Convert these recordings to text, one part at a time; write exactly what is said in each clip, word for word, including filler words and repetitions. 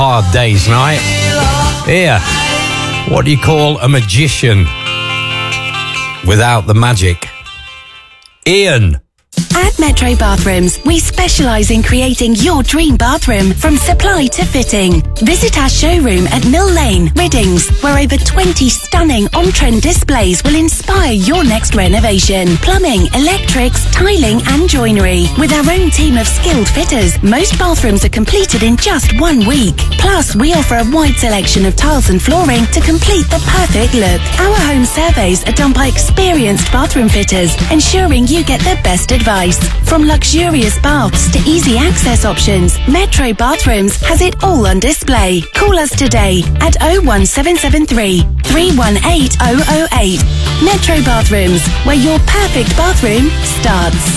hard day's night. Here, what do you call a magician without the magic? Ian. At Metro Bathrooms, we specialise in creating your dream bathroom from supply to fitting. Visit our showroom at Mill Lane, Riddings, where over twenty stunning on-trend displays will inspire your next renovation. Plumbing, electrics, tiling and joinery. With our own team of skilled fitters, most bathrooms are completed in just one week. Plus, we offer a wide selection of tiles and flooring to complete the perfect look. Our home surveys are done by experienced bathroom fitters, ensuring you get the best advice. From luxurious baths to easy access options, Metro Bathrooms has it all on display. Call us today at oh one seven seven three, three one eight oh oh eight. Metro Bathrooms, where your perfect bathroom starts.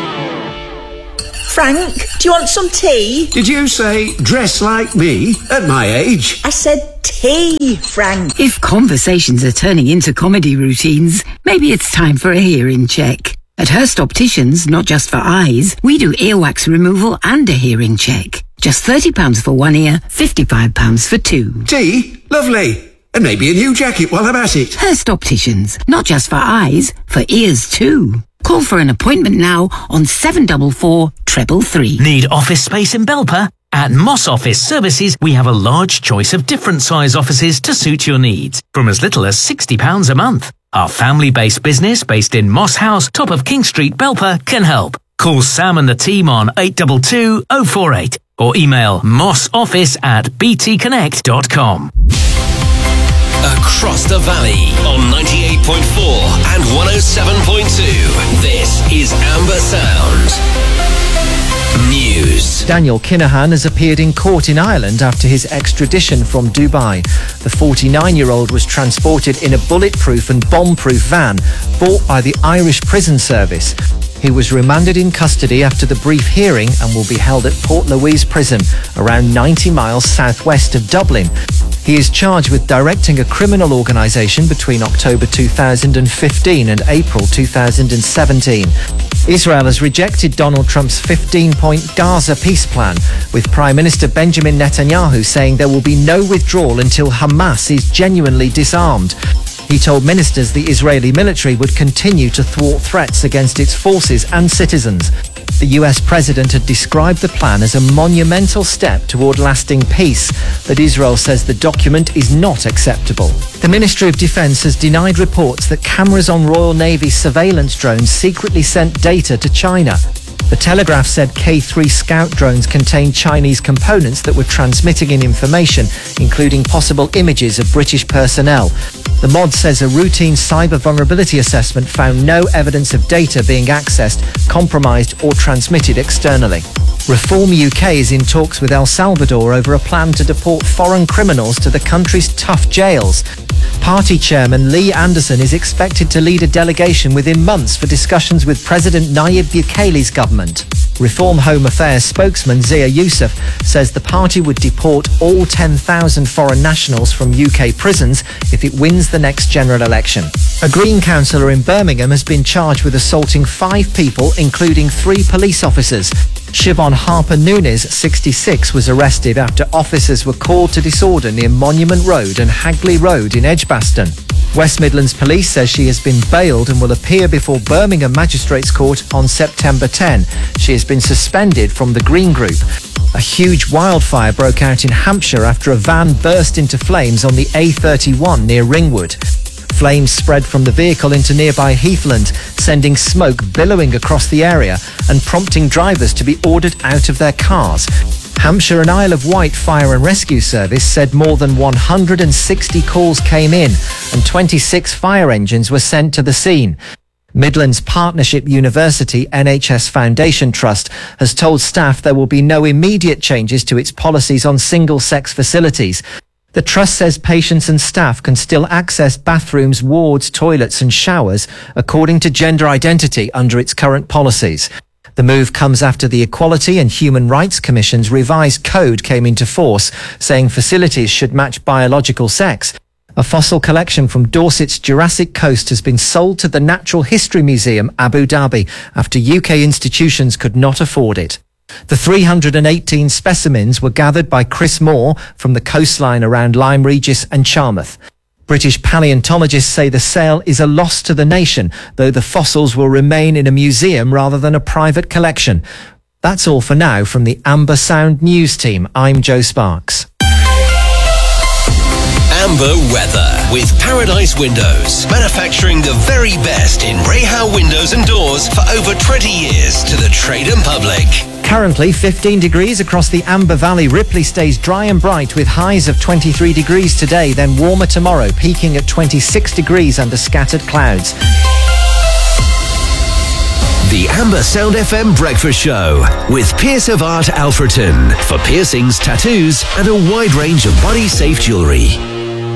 Frank, do you want some tea? Did you say dress like me at my age? I said tea, Frank. If conversations are turning into comedy routines, maybe it's time for a hearing check. At Hurst Opticians, not just for eyes, we do earwax removal and a hearing check. Just thirty pounds for one ear, fifty-five pounds for two. Tea? Lovely. And maybe a new jacket while I'm at it. Hurst Opticians, not just for eyes, for ears too. Call for an appointment now on seven four four, three three three. Need office space in Belper? At Moss Office Services, we have a large choice of different size offices to suit your needs, from as little as sixty pounds a month. Our family-based business, based in Moss House, top of King Street, Belper, can help. Call Sam and the team on eight two two, oh four eight or email mossoffice at b t connect dot com. Across the valley on ninety-eight point four and one oh seven point two. This is Amber Sound. News. Daniel Kinahan has appeared in court in Ireland after his extradition from Dubai. The forty-nine-year-old was transported in a bulletproof and bomb-proof van bought by the Irish Prison Service. He was remanded in custody after the brief hearing and will be held at Port Louise Prison, around ninety miles southwest of Dublin. He is charged with directing a criminal organisation between October two thousand fifteen and April two thousand seventeen. Israel has rejected Donald Trump's fifteen-point Gaza peace plan, with Prime Minister Benjamin Netanyahu saying there will be no withdrawal until Hamas is genuinely disarmed. He told ministers the Israeli military would continue to thwart threats against its forces and citizens. The U S president had described the plan as a monumental step toward lasting peace, but Israel says the document is not acceptable. The Ministry of Defence has denied reports that cameras on Royal Navy surveillance drones secretly sent data to China. The Telegraph said K three Scout drones contained Chinese components that were transmitting in information, including possible images of British personnel. The M O D says a routine cyber vulnerability assessment found no evidence of data being accessed, compromised or transmitted externally. Reform U K is in talks with El Salvador over a plan to deport foreign criminals to the country's tough jails. Party chairman Lee Anderson is expected to lead a delegation within months for discussions with President Nayib Bukele's government. Reform Home Affairs spokesman Zia Youssef says the party would deport all ten thousand foreign nationals from U K prisons if it wins the next general election. A Green councillor in Birmingham has been charged with assaulting five people, including three police officers. Siobhan Harper Nunes, sixty-six, was arrested after officers were called to disorder near Monument Road and Hagley Road in Edgbaston. West Midlands Police says she has been bailed and will appear before Birmingham Magistrates Court on September tenth. She has been suspended from the Green Group. A huge wildfire broke out in Hampshire after a van burst into flames on the A thirty-one near Ringwood. Flames spread from the vehicle into nearby Heathland, sending smoke billowing across the area and prompting drivers to be ordered out of their cars. Hampshire and Isle of Wight Fire and Rescue Service said more than one hundred sixty calls came in and twenty-six fire engines were sent to the scene. Midlands Partnership University N H S Foundation Trust has told staff there will be no immediate changes to its policies on single-sex facilities. The Trust says patients and staff can still access bathrooms, wards, toilets and showers according to gender identity under its current policies. The move comes after the Equality and Human Rights Commission's revised code came into force, saying facilities should match biological sex. A fossil collection from Dorset's Jurassic Coast has been sold to the Natural History Museum, Abu Dhabi, after U K institutions could not afford it. The three hundred eighteen specimens were gathered by Chris Moore from the coastline around Lyme Regis and Charmouth. British paleontologists say the sale is a loss to the nation, though the fossils will remain in a museum rather than a private collection. That's all for now from the Amber Sound News team. I'm Joe Sparks. Amber weather with Paradise Windows, manufacturing the very best in Rehow windows and doors for over twenty years to the trade and public. Currently fifteen degrees across the Amber Valley. Ripley stays dry and bright with highs of twenty-three degrees today, then warmer tomorrow, peaking at twenty-six degrees under scattered clouds. The Amber Sound F M Breakfast Show with Pierce of Art Alfreton for piercings, tattoos and a wide range of body safe jewellery.